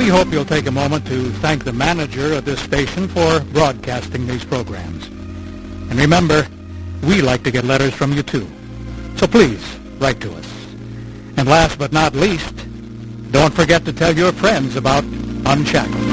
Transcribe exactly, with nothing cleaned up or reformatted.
we hope you'll take a moment to thank the manager of this station for broadcasting these programs. And remember, we like to get letters from you too. So please, write to us. And last but not least, don't forget to tell your friends about Unshackled.